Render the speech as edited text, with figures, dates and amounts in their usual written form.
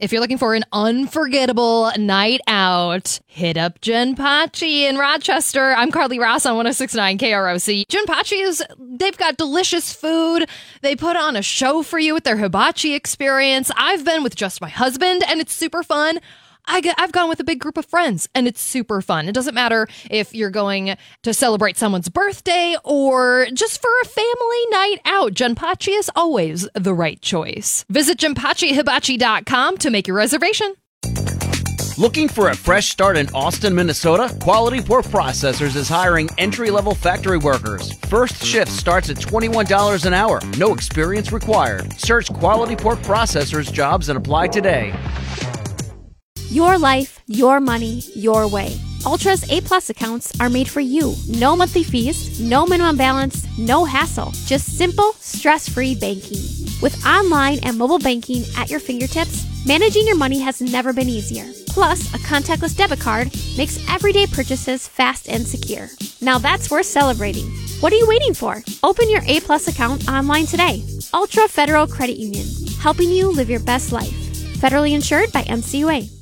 If you're looking for an unforgettable night out, hit up Genpachi in Rochester. I'm Carly Ross on 106.9 KROC. Genpachi they've got delicious food. They put on a show for you with their hibachi experience. I've been with just my husband, and it's super fun. I've gone with a big group of friends, and it's super fun. It doesn't matter if you're going to celebrate someone's birthday or just for a family night out. Genpachi is always the right choice. Visit GenpachiHibachi.com to make your reservation. Looking for a fresh start in Austin, Minnesota? Quality Pork Processors is hiring entry-level factory workers. First shift starts at $21 an hour. No experience required. Search Quality Pork Processors jobs and apply today. Your life, your money, your way. Ultra's A-Plus accounts are made for you. No monthly fees, no minimum balance, no hassle. Just simple, stress-free banking. With online and mobile banking at your fingertips, managing your money has never been easier. Plus, a contactless debit card makes everyday purchases fast and secure. Now that's worth celebrating. What are you waiting for? Open your A-Plus account online today. Ultra Federal Credit Union, helping you live your best life. Federally insured by NCUA.